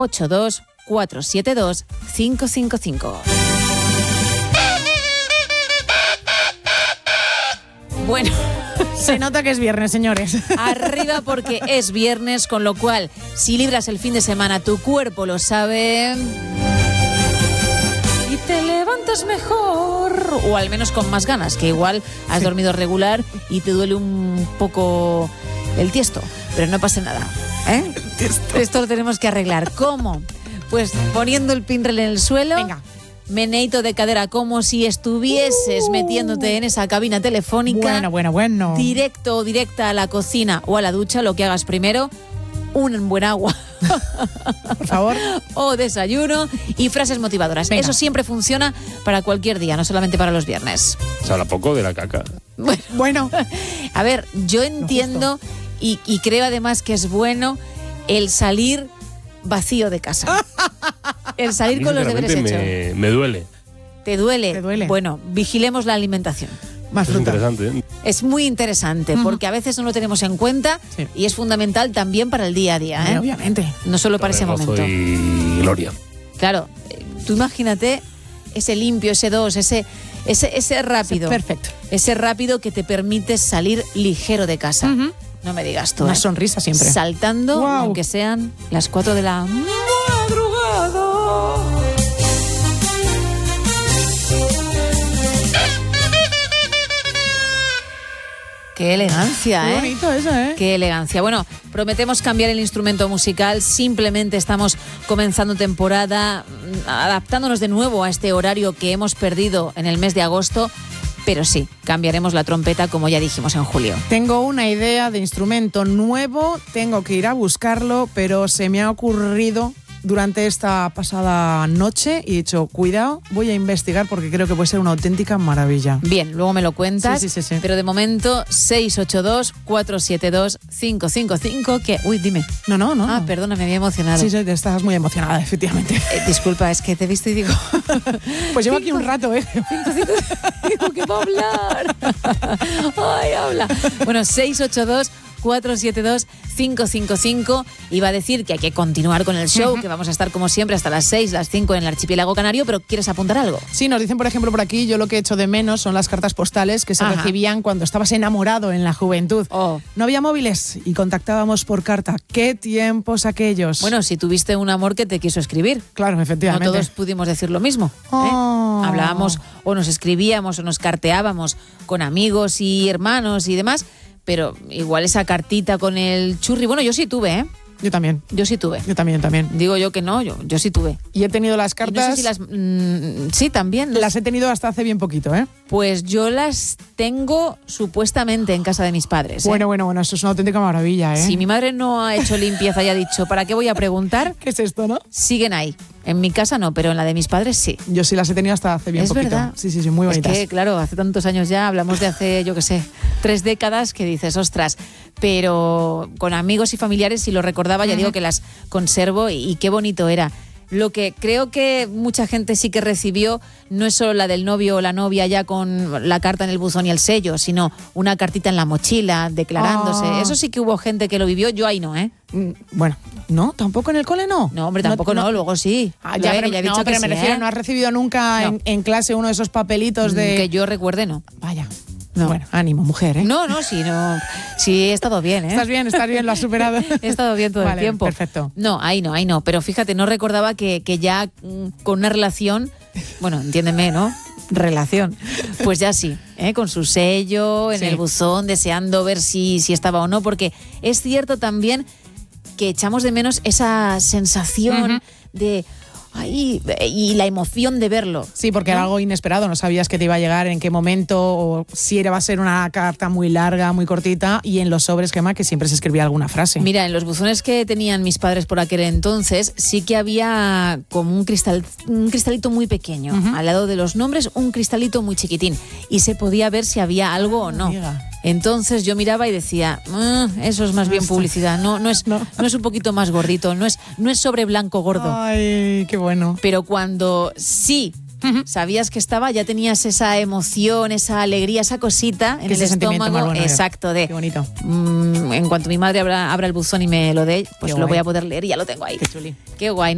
82 472 555. Bueno, se nota que es viernes, señores. Arriba porque es viernes, con lo cual, si libras el fin de semana, tu cuerpo lo sabe y te levantas mejor, o al menos con más ganas, que igual has dormido regular y te duele un poco el tiesto, pero no pasa nada, ¿eh? Esto lo tenemos que arreglar. ¿Cómo? Pues poniendo el pinrel en el suelo. Venga. Meneito de cadera como si estuvieses metiéndote en esa cabina telefónica. Bueno. Directo o directa a la cocina o a la ducha, lo que hagas primero. Un buen agua. Por favor. O desayuno y frases motivadoras. Venga. Eso siempre funciona para cualquier día, no solamente para los viernes. Se habla poco de la caca. Bueno. A ver, yo entiendo y creo además que es bueno el salir vacío de casa. El salir con los deberes hechos. Me duele. ¿Te duele? ¿Te duele? Bueno, vigilemos la alimentación. Más Es fruta. interesante, ¿eh? Es muy interesante porque a veces no lo tenemos en cuenta y es fundamental también para el día a día, ¿eh? Obviamente. No solo para ese Gozo momento. y gloria. Claro, tú imagínate ese limpio, ese 2, ese rápido. Perfecto. Ese rápido que te permite salir ligero de casa. No me digas tú. Una sonrisa siempre. Saltando, Wow. aunque sean las 4 de la madrugada. Qué elegancia, Qué ¿eh? bonito eso, ¿eh? Qué elegancia. Bueno, prometemos cambiar el instrumento musical. Simplemente estamos comenzando temporada, adaptándonos de nuevo a este horario que hemos perdido en el mes de agosto. Pero sí, cambiaremos la trompeta como ya dijimos en julio. Tengo una idea de instrumento nuevo, tengo que ir a buscarlo, pero se me ha ocurrido durante esta pasada noche y he dicho, cuidado, voy a investigar porque creo que puede ser una auténtica maravilla. Bien, luego me lo cuentas. Sí. Pero de momento, 682-472-555, que... Uy, dime. No. Ah, perdona, me había emocionado. Sí, te estás muy emocionada, efectivamente. Disculpa, es que te he visto y digo... Pues llevo aquí un rato, ¿eh? 555, que va a hablar. Ay, habla. Bueno, 682-472-555. Iba a decir que hay que continuar con el show, que vamos a estar como siempre hasta las 6, las 5 en el archipiélago canario, pero ¿quieres apuntar algo? Sí, nos dicen, por ejemplo, por aquí, yo lo que he hecho de menos son las cartas postales que se recibían cuando estabas enamorado en la juventud. Oh. No había móviles y contactábamos por carta. ¡Qué tiempos aquellos! Bueno, si tuviste un amor que te quiso escribir. claro, efectivamente. No todos pudimos decir lo mismo. Oh. Hablábamos o nos escribíamos o nos carteábamos con amigos y hermanos y demás, pero igual esa cartita con el churri, bueno, yo sí tuve, ¿eh? Yo también. Yo sí tuve. Yo también. Digo yo que no, yo sí tuve. Y he tenido las Y cartas. no sé si las... sí, también. Las he tenido hasta hace bien poquito, ¿eh? Pues yo las tengo supuestamente en casa de mis padres. Bueno, eso es una auténtica maravilla, ¿eh? Si mi madre no ha hecho limpieza y ha dicho, ¿para qué voy a preguntar? ¿Qué es esto, no? Siguen ahí. En mi casa no, pero en la de mis padres sí. Yo sí las he tenido hasta hace bien Es poquito. verdad. Sí, muy bonitas. Es que, claro, hace tantos años ya, hablamos de hace, yo qué sé, 3 décadas, que dices, ostras, pero con amigos y familiares, si lo recordaba, ya digo que las conservo y qué bonito era. Lo que creo que mucha gente sí que recibió no es solo la del novio o la novia ya con la carta en el buzón y el sello, sino una cartita en la mochila, declarándose. Ah. Eso sí que hubo gente que lo vivió, yo ahí no, ¿eh? Bueno, ¿no? ¿Tampoco en el cole no? No, hombre, tampoco no, luego sí. Ah, ya, pero, ya he dicho pero que me sí, refiero, ¿eh? ¿no has recibido nunca No. en clase uno de esos papelitos de...? Que yo recuerde, no. Vaya. No. Bueno, ánimo, mujer, ¿eh? No, sí, he estado bien, ¿eh? Estás bien, lo has superado. He estado bien todo el Vale, tiempo. perfecto. No, ahí no. Pero fíjate, no recordaba que ya con una relación, bueno, entiéndeme, ¿no? Relación. Pues ya sí, ¿eh? Con su sello, en el buzón, deseando ver si estaba o no, porque es cierto también que echamos de menos esa sensación de... Ay, y la emoción de verlo. Sí, porque era algo inesperado, no sabías que te iba a llegar, en qué momento, o si va a ser una carta muy larga, muy cortita, y en los sobres, Gemma, que siempre se escribía alguna frase. Mira, en los buzones que tenían mis padres por aquel entonces, sí que había como un cristalito muy pequeño. Al lado de los nombres, un cristalito muy chiquitín. Y se podía ver si había algo o no. Amiga. Entonces yo miraba y decía, eso es más bien publicidad, no es un poquito más gordito, no es sobre blanco gordo. Ay, qué bueno. Pero cuando sí sabías que estaba, ya tenías esa emoción, esa alegría, esa cosita en el estómago. Bueno, exacto, de qué bonito. En cuanto mi madre abra el buzón y me lo dé, pues Qué lo guay. voy a poder leer y ya lo tengo ahí. Qué chuli. Qué guay.